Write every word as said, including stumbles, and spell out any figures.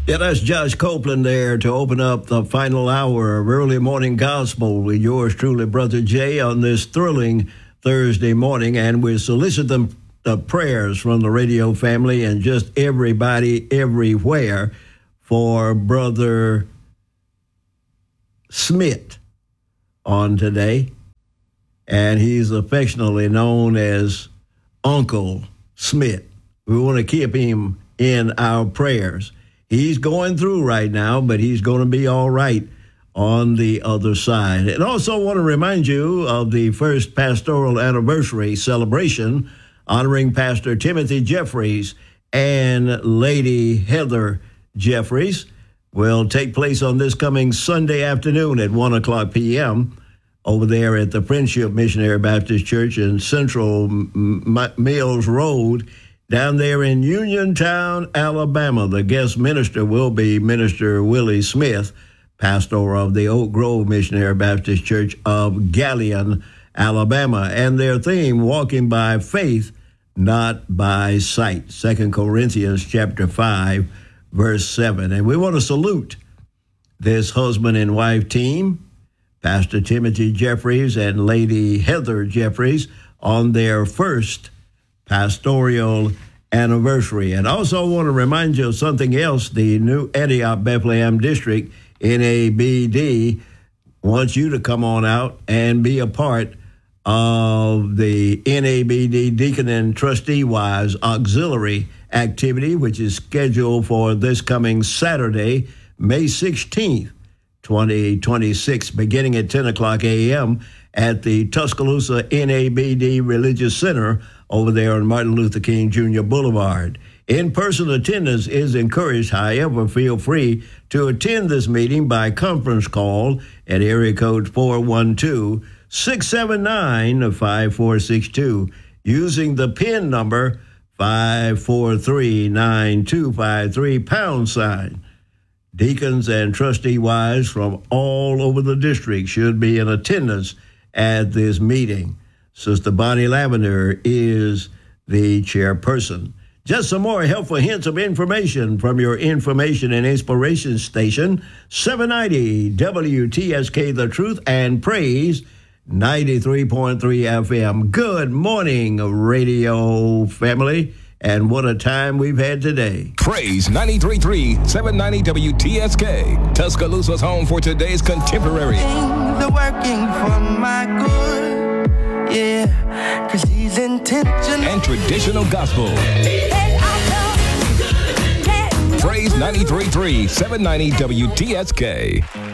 Yeah, that's Josh Copeland there to open up the final hour of Early Morning Gospel with yours truly, Brother Jay, on this thrilling Thursday morning. And we solicit them the prayers from the radio family and just everybody everywhere for Brother Smith on today. And he's affectionately known as Uncle Smith. We want to keep him in our prayers. He's going through right now, but he's going to be all right on the other side. And also want to remind you of the first pastoral anniversary celebration honoring Pastor Timothy Jeffries and Lady Heather Jeffries will take place on this coming Sunday afternoon at one o'clock p.m. over there at the Friendship Missionary Baptist Church in Central M- Mills Road, down there in Uniontown, Alabama. The guest minister will be Minister Willie Smith, pastor of the Oak Grove Missionary Baptist Church of Galion, Alabama. And their theme, Walking by Faith, Not by Sight. Second Corinthians chapter five, verse seven. And we want to salute this husband and wife team, Pastor Timothy Jeffries and Lady Heather Jeffries, on their first pastoral anniversary. And also want to remind you of something else. The new Antioch Bethlehem District, N A B D, wants you to come on out and be a part of the N A B D Deacon and Trustee Wise Auxiliary activity, which is scheduled for this coming Saturday, May sixteenth, twenty twenty-six, beginning at ten o'clock a.m. at the Tuscaloosa N A B D Religious Center over there on Martin Luther King Junior Boulevard. In-person attendance is encouraged. However, feel free to attend this meeting by conference call at area code four one two, six seven nine, five four six two using the PIN number five four three nine two five three pound sign. Deacons and trustee wives from all over the district should be in attendance at this meeting. Sister Bonnie Lavender is the chairperson. Just some more helpful hints of information from your information and inspiration station, seven ninety W T S K The Truth and Praise, ninety-three point three F M. Good morning, radio family. And what a time we've had today. Praise ninety-three point three, seven ninety W T S K. Tuscaloosa's home for today's contemporary. Things are working for my good, yeah, because he's intentional. And traditional gospel. Praise ninety-three point three, seven ninety W T S K.